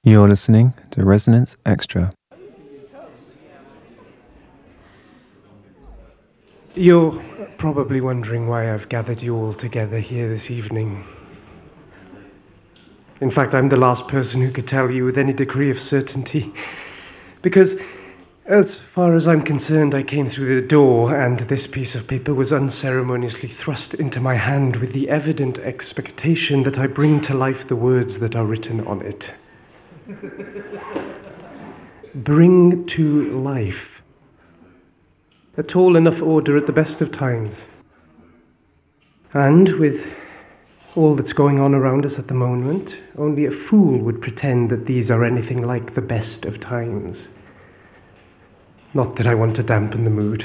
You're listening to Resonance Extra. You're probably wondering why I've gathered you all together here this evening. In fact, I'm the last person who could tell you with any degree of certainty. Because, as far as I'm concerned, I came through the door and this piece of paper was unceremoniously thrust into my hand with the evident expectation that I bring to life the words that are written on it. Bring to life. A tall enough order at the best of times. And with all that's going on around us at the moment, only a fool would pretend that these are anything like the best of times. Not that I want to dampen the mood.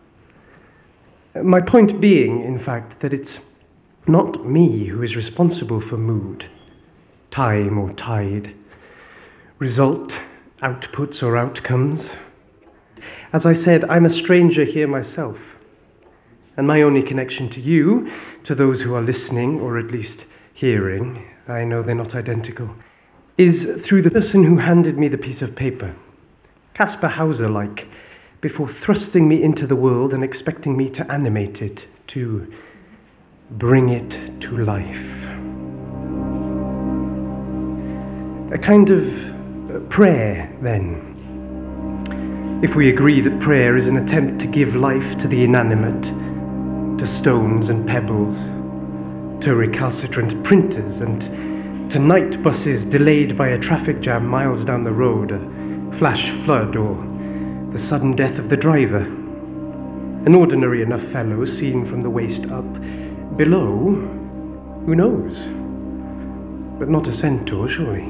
My point being, in fact, that it's not me who is responsible for mood, time or tide, result, outputs or outcomes. As I said, I'm a stranger here myself, and my only connection to you, to those who are listening, or at least hearing, I know they're not identical, is through the person who handed me the piece of paper, Caspar Hauser-like, before thrusting me into the world and expecting me to animate it, to bring it to life. A kind of prayer, then. If we agree that prayer is an attempt to give life to the inanimate, to stones and pebbles, to recalcitrant printers, and to night buses delayed by a traffic jam miles down the road, a flash flood, or the sudden death of the driver. An ordinary enough fellow seen from the waist up. Below, who knows? But not a centaur, surely.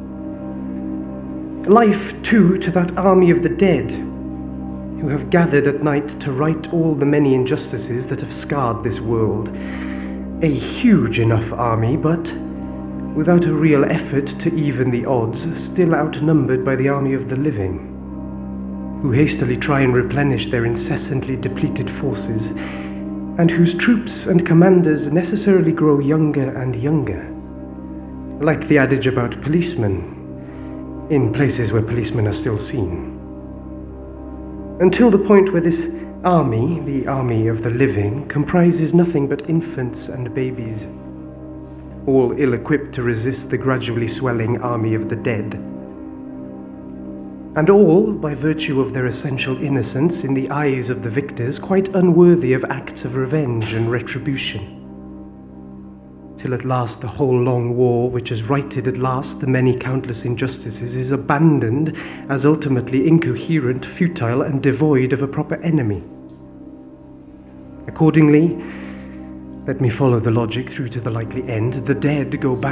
Life, too, to that army of the dead, who have gathered at night to right all the many injustices that have scarred this world. A huge enough army, but without a real effort to even the odds, still outnumbered by the army of the living, who hastily try and replenish their incessantly depleted forces, and whose troops and commanders necessarily grow younger and younger, like the adage about policemen, in places where policemen are still seen. Until the point where this army, the army of the living, comprises nothing but infants and babies, all ill-equipped to resist the gradually swelling army of the dead. And all, by virtue of their essential innocence in the eyes of the victors, quite unworthy of acts of revenge and retribution. Till at last the whole long war, which has righted at last the many countless injustices, is abandoned as ultimately incoherent, futile, and devoid of a proper enemy. Accordingly, let me follow the logic through to the likely end, the dead go back